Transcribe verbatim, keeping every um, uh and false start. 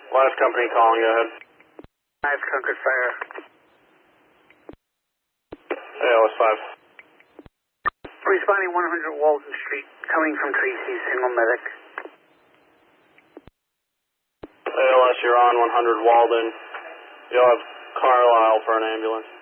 Last company calling, go ahead. five Concord Fire. A L S five. Responding one hundred Walton Street, coming from Tracy, single medic. A L S, you're on one hundred Walden. You'll have Carlisle for an ambulance.